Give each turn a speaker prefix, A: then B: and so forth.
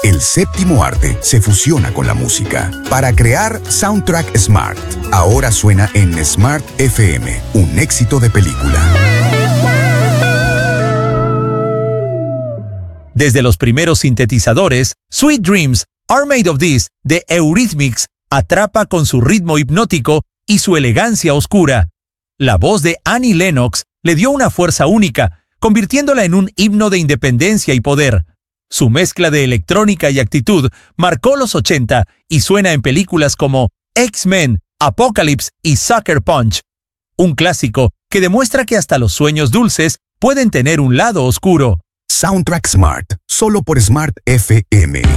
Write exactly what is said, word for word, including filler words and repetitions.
A: El séptimo arte se fusiona con la música para crear Soundtrack Smart. Ahora suena en Smart F M, un éxito de película.
B: Desde los primeros sintetizadores, Sweet Dreams Are Made of This de Eurythmics atrapa con su ritmo hipnótico y su elegancia oscura. La voz de Annie Lennox le dio una fuerza única, convirtiéndola en un himno de independencia y poder. Su mezcla de electrónica y actitud marcó los ochenta y suena en películas como X-Men, Apocalypse y Sucker Punch. Un clásico que demuestra que hasta los sueños dulces pueden tener un lado oscuro.
A: Soundtrack Smart, solo por Smart F M.